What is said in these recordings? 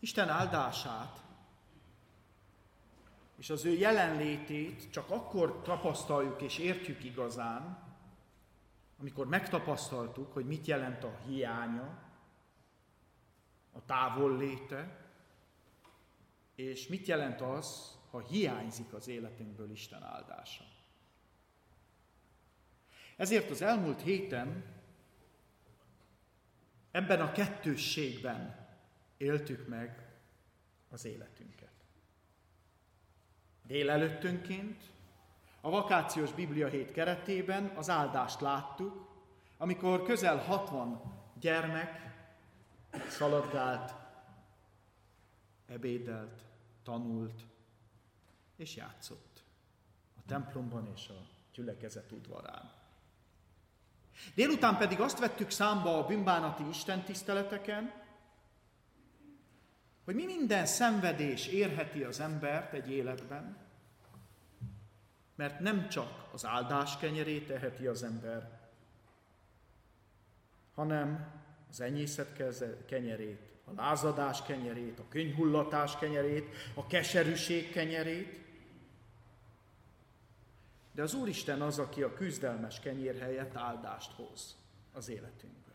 Isten áldását és az ő jelenlétét csak akkor tapasztaljuk és értjük igazán, amikor megtapasztaltuk, hogy mit jelent a hiánya, a távolléte, és mit jelent az, ha hiányzik az életünkből Isten áldása. Ezért az elmúlt héten ebben a kettősségben éltük meg az életünket. Délelőttönként a vakációs bibliahét keretében az áldást láttuk, amikor közel 60 gyermek szaladgált, ebédelt, tanult és játszott a templomban és a gyülekezet udvarán. Délután pedig azt vettük számba a bűnbánati istentiszteleteken, hogy mi minden szenvedés érheti az embert egy életben, mert nem csak az áldás kenyerét eheti az ember, hanem az enyészet kenyerét, a lázadás kenyerét, a könnyhullatás kenyerét, a keserűség kenyerét. De az Úristen az, aki a küzdelmes kenyér helyett áldást hoz az életünkbe.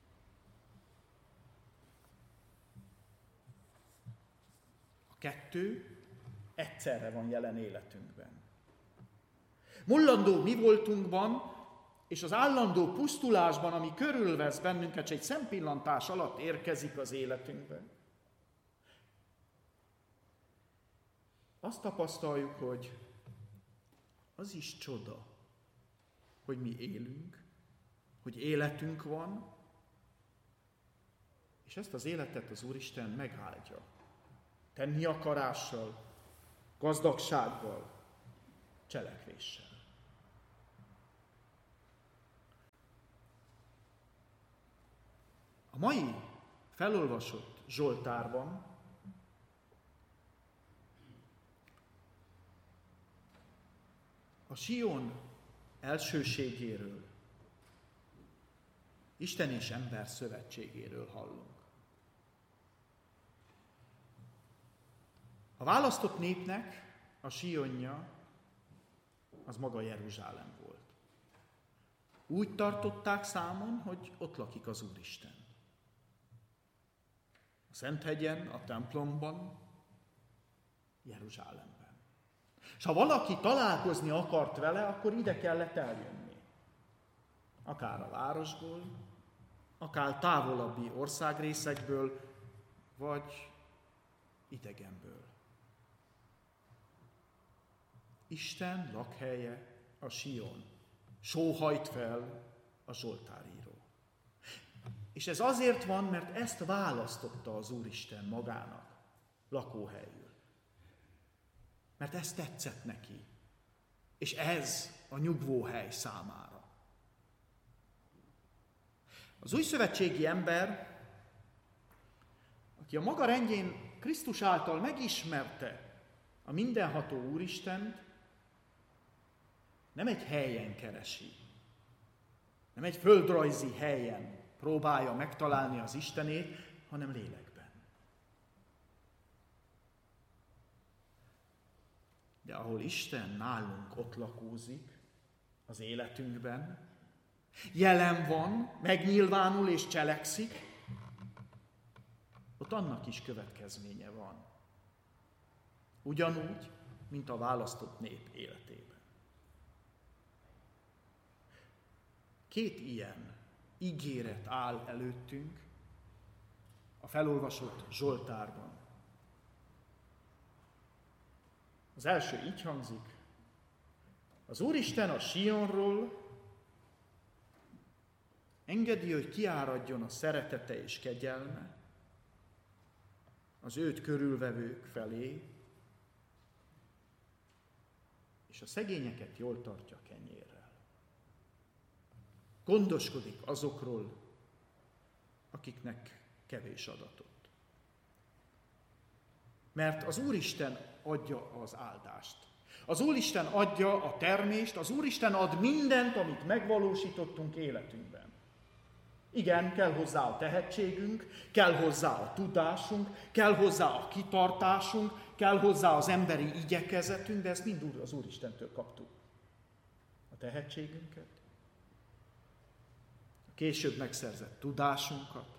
A kettő egyszerre van jelen életünkben. Mullandó mi voltunkban, és az állandó pusztulásban, ami körülvesz bennünket, egy szempillantás alatt érkezik az életünkbe. Azt tapasztaljuk, hogy az is csoda, hogy mi élünk, hogy életünk van, és ezt az életet az Úristen megáldja. Tenni akarással, gazdagsággal, cselekvéssel. A mai felolvasott Zsoltárban a Sion elsőségéről, Isten és ember szövetségéről hallunk. A választott népnek a Sionja az maga Jeruzsálem volt. Úgy tartották számon, hogy ott lakik az Úristen. A Szenthegyen, a templomban, Jeruzsálemben. És ha valaki találkozni akart vele, akkor ide kellett eljönni. Akár a városból, akár távolabbi országrészekből, vagy idegenből. Isten lakhelye a Sion. Sóhajt fel a Zsoltáríró. És ez azért van, mert ezt választotta az Úristen magának lakóhelyül. Mert ez tetszett neki. És ez a nyugvóhely számára. Az újszövetségi ember, aki a maga rendjén Krisztus által megismerte a mindenható Úristent, nem egy helyen keresi, nem egy földrajzi helyen próbálja megtalálni az Istenét, hanem lélekben. De ahol Isten nálunk ott lakózik, az életünkben, jelen van, megnyilvánul és cselekszik, ott annak is következménye van. Ugyanúgy, mint a választott nép életében. Két ilyen ígéret áll előttünk a felolvasott Zsoltárban. Az első így hangzik: az Úristen a Sionról engedi, hogy kiáradjon a szeretete és kegyelme az őt körülvevők felé, és a szegényeket jól tartja kenyérrel. Gondoskodik azokról, akiknek kevés adatot. Mert az Úristen adja az áldást. Az Úristen adja a termést, az Úristen ad mindent, amit megvalósítottunk életünkben. Igen, kell hozzá a tehetségünk, kell hozzá a tudásunk, kell hozzá a kitartásunk, kell hozzá az emberi igyekezetünk, de ezt mind az Úristentől kaptuk. A tehetségünket, a később megszerzett tudásunkat,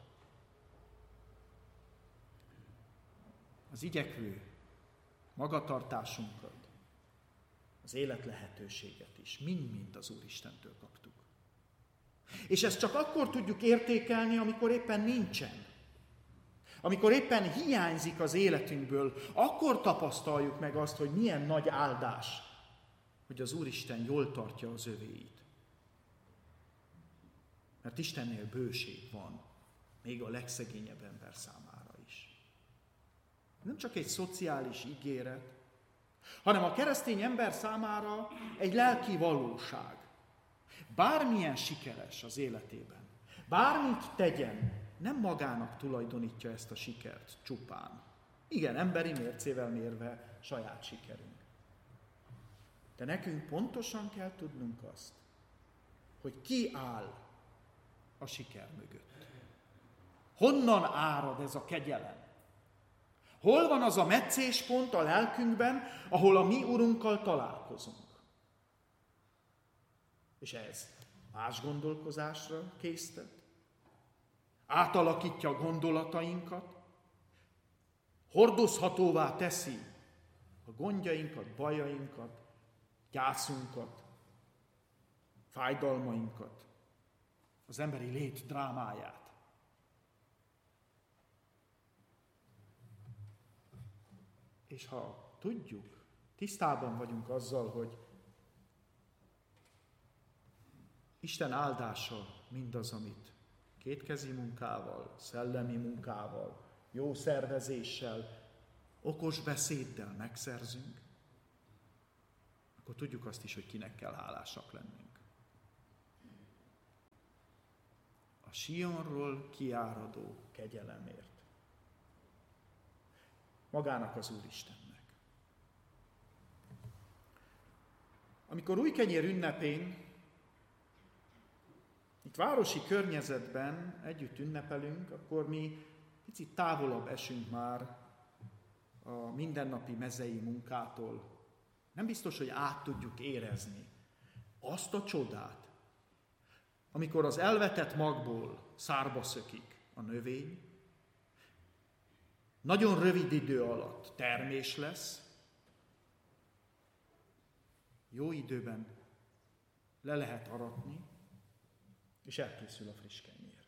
az igyekvő magatartásunkat, az élet lehetőséget is, mind-mind az Úristentől kaptuk. És ezt csak akkor tudjuk értékelni, amikor éppen nincsen. Amikor éppen hiányzik az életünkből, akkor tapasztaljuk meg azt, hogy milyen nagy áldás, hogy az Úristen jól tartja az övéit. Mert Istennél bőség van, még a legszegényebb ember számára is. Nem csak egy szociális ígéret, hanem a keresztény ember számára egy lelki valóság. Bármilyen sikeres az életében, bármit tegyen, nem magának tulajdonítja ezt a sikert csupán. Igen, emberi mércével mérve saját sikerünk. De nekünk pontosan kell tudnunk azt, hogy ki áll a siker mögött. Honnan árad ez a kegyelem? Hol van az a meccéspont a lelkünkben, ahol a mi Urunkkal találkozunk? És ez más gondolkozásra késztet, átalakítja a gondolatainkat, hordozhatóvá teszi a gondjainkat, bajainkat, gyászunkat, fájdalmainkat, az emberi lét drámáját. És ha tudjuk, tisztában vagyunk azzal, hogy Isten áldása mindaz, amit kétkezi munkával, szellemi munkával, jó szervezéssel, okos beszéddel megszerzünk, akkor tudjuk azt is, hogy kinek kell hálásak lennünk. A Sionról kiáradó kegyelemért. Magának az Úristennek. Amikor Újkenyér ünnepén itt városi környezetben együtt ünnepelünk, akkor mi picit távolabb esünk már a mindennapi mezei munkától. Nem biztos, hogy át tudjuk érezni azt a csodát, amikor az elvetett magból szárba szökik a növény, nagyon rövid idő alatt termés lesz, jó időben le lehet aratni, és elkészül a friss kenyér.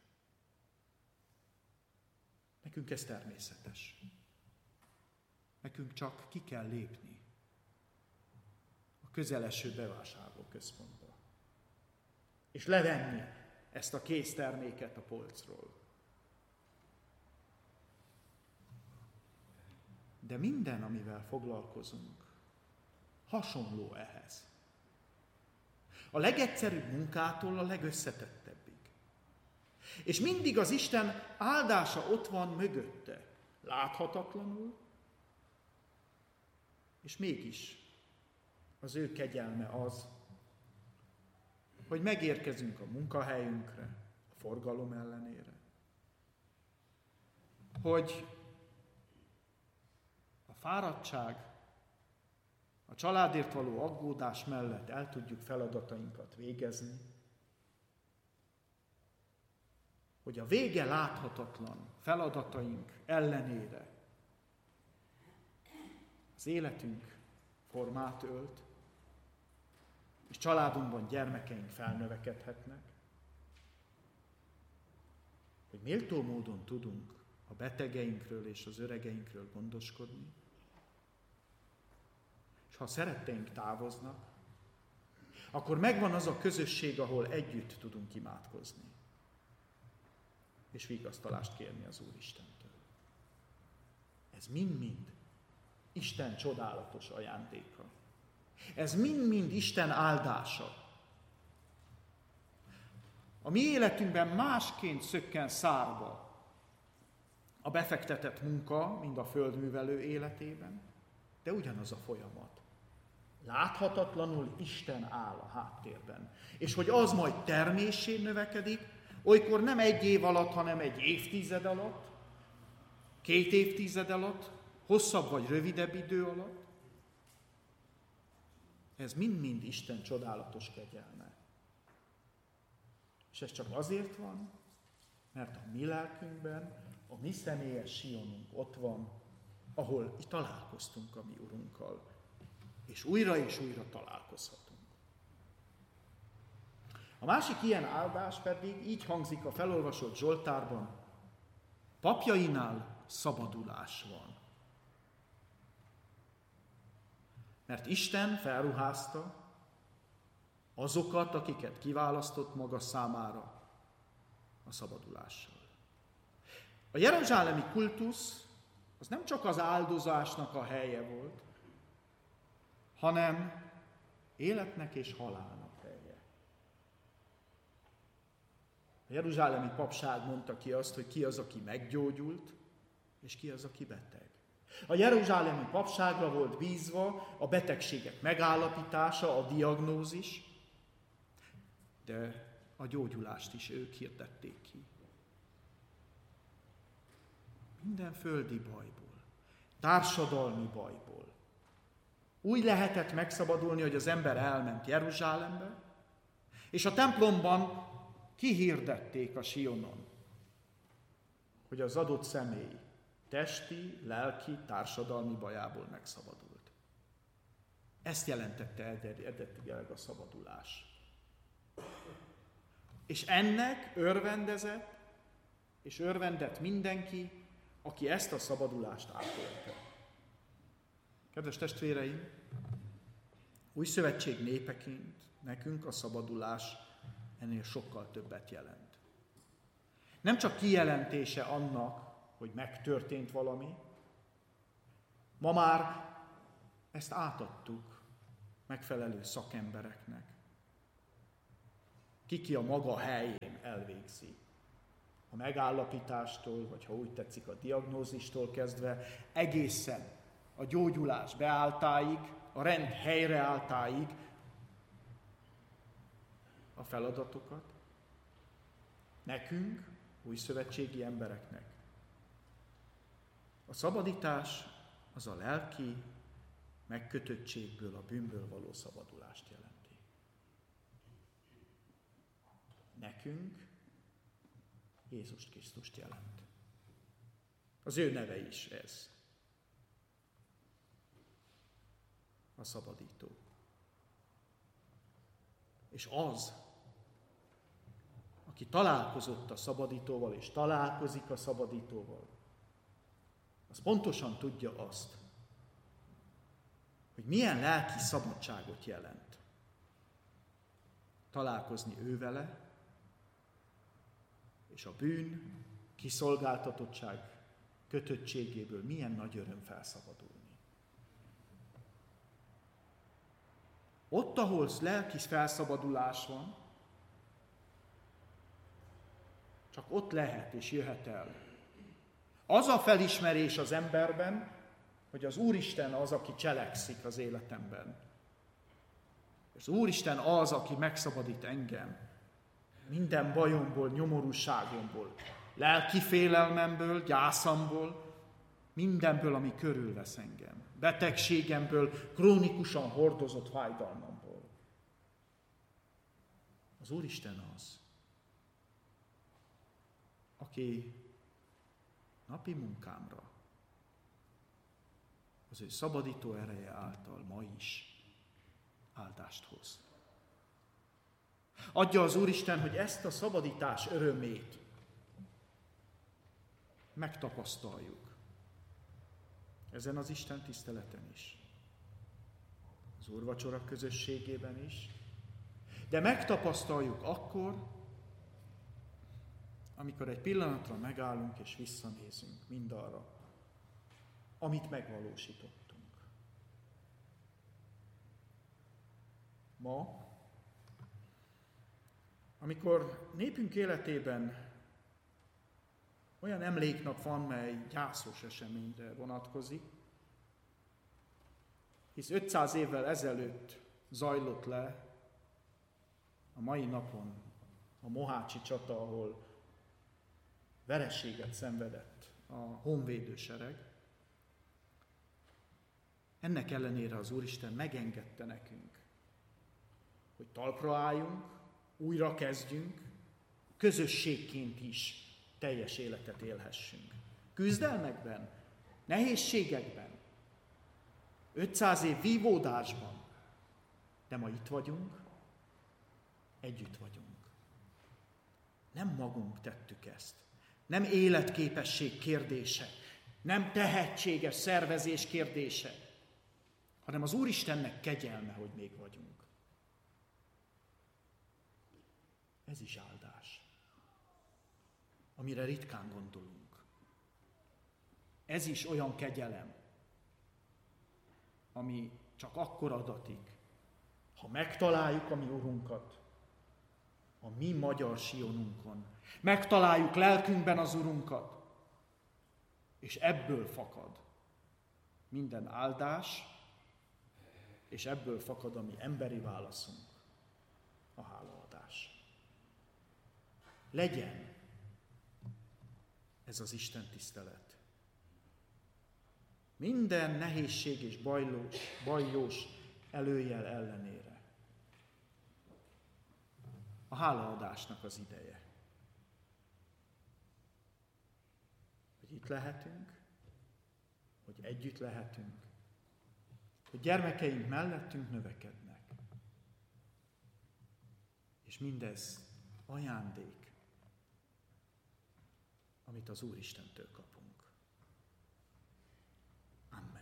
Nekünk ez természetes. Nekünk csak ki kell lépni a közeleső bevásárlóközpontba, és levenni ezt a készterméket a polcról. De minden, amivel foglalkozunk, hasonló ehhez. A legegyszerűbb munkától a legösszetettebbig. És mindig az Isten áldása ott van mögötte, láthatatlanul, és mégis az ő kegyelme az, hogy megérkezünk a munkahelyünkre, a forgalom ellenére, hogy a fáradtság, a családért való aggódás mellett el tudjuk feladatainkat végezni, hogy a vége láthatatlan feladataink ellenére az életünk formát ölt, és családunkban gyermekeink felnövekedhetnek, hogy méltó módon tudunk a betegeinkről és az öregeinkről gondoskodni, és ha a szeretteink távoznak, akkor megvan az a közösség, ahol együtt tudunk imádkozni, és vigasztalást kérni az Úristentől. Ez mind-mind Isten csodálatos ajándéka. Ez mind-mind Isten áldása. A mi életünkben másként szökken szárba a befektetett munka, mint a földművelő életében, de ugyanaz a folyamat. Láthatatlanul Isten áll a háttérben. És hogy az majd terméssé növekedik, Olykor nem 1 év alatt, hanem 1 évtized alatt, 2 évtized alatt, hosszabb vagy rövidebb idő alatt. Ez mind-mind Isten csodálatos kegyelme. És ez csak azért van, mert a mi lelkünkben, a mi személyes Sionunk ott van, ahol találkoztunk a mi Urunkkal, és újra találkozhatunk. A másik ilyen áldás pedig így hangzik a felolvasott Zsoltárban: papjainál szabadulás van. Mert Isten felruházta azokat, akiket kiválasztott maga számára a szabadulással. A jeruzsálemi kultusz az nem csak az áldozásnak a helye volt, hanem életnek és halálnak helye. A jeruzsálemi papság mondta ki azt, hogy ki az, aki meggyógyult, és ki az, aki beteg. A jeruzsálemi papságra volt bízva a betegségek megállapítása, a diagnózis, de a gyógyulást is ők hirdették ki. Minden földi bajból, társadalmi bajból. Úgy lehetett megszabadulni, hogy az ember elment Jeruzsálembe, és a templomban kihirdették a Sionon, hogy az adott személy testi, lelki, társadalmi bajából megszabadult. Ezt jelentette eredetileg a szabadulás. És ennek örvendezett, és örvendett mindenki, aki ezt a szabadulást átélte. Kedves testvéreim, új szövetség népeként nekünk a szabadulás ennél sokkal többet jelent. Nem csak kijelentése annak, hogy megtörtént valami, ma már ezt átadtuk megfelelő szakembereknek. Ki a maga helyén elvégzi. A megállapítástól, vagy ha úgy tetszik, a diagnózistól kezdve, egészen a gyógyulás beálltáig, a rend helyreálltáig a feladatokat nekünk, újszövetségi embereknek. A szabadítás az a lelki megkötöttségből, a bűnből való szabadulást jelenti. Nekünk Jézus Krisztust jelent. Az ő neve is ez. A szabadító. És az, aki találkozott a szabadítóval, és találkozik a szabadítóval, az pontosan tudja azt, hogy milyen lelki szabadságot jelent találkozni ővele, és a bűn, kiszolgáltatottság kötöttségéből milyen nagy öröm felszabadulni. Ott, ahol lelki felszabadulás van, csak ott lehet és jöhet el az a felismerés az emberben, hogy az Úristen az, aki cselekszik az életemben. Az Úristen az, aki megszabadít engem minden bajomból, nyomorúságomból, lelki félelmemből, gyászamból, mindenből, ami körülvesz engem. Betegségemből, krónikusan hordozott fájdalmamból. Az Úristen az, aki napi munkámra az ő szabadító ereje által ma is áldást hoz. Adja az Úristen, hogy ezt a szabadítás örömét megtapasztaljuk. Ezen az Isten tiszteleten is. Az úrvacsora közösségében is. De megtapasztaljuk akkor, amikor egy pillanatra megállunk és visszanézünk mindarra, amit megvalósítottunk. Ma, amikor népünk életében olyan emléknap van, mely gyászos eseményre vonatkozik, hisz 500 évvel ezelőtt zajlott le a mai napon a mohácsi csata, ahol vereséget szenvedett a honvédő sereg. Ennek ellenére az Úristen megengedte nekünk, hogy talpra álljunk, újra kezdjünk, közösségként is teljes életet élhessünk. Küzdelmekben, nehézségekben, 500 év vívódásban, de ma itt vagyunk, együtt vagyunk. Nem magunk tettük ezt. Nem életképesség kérdése, nem tehetséges szervezés kérdése, hanem az Úristennek kegyelme, hogy még vagyunk. Ez is áldás, amire ritkán gondolunk. Ez is olyan kegyelem, ami csak akkor adatik, ha megtaláljuk a mi Urunkat, a mi magyar Sionunkon. Megtaláljuk lelkünkben az Urunkat, és ebből fakad minden áldás, és ebből fakad a mi emberi válaszunk, a hálaadás. Legyen ez az Isten tisztelet. Minden nehézség és bajlós előjel ellenére. A hálaadásnak az ideje. Hogy itt lehetünk, hogy együtt lehetünk, hogy gyermekeink mellettünk növekednek. És mindez ajándék, amit az Úristentől kapunk. Amen.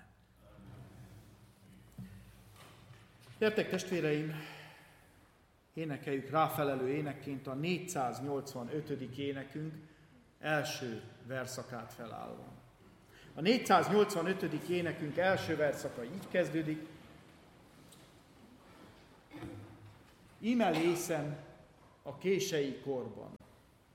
Gyertek, testvéreim, énekeljük ráfelelő énekként a 485. énekünk első verszakát felállva. A 485. énekünk első verszaka így kezdődik. Íme lészen a kései korban.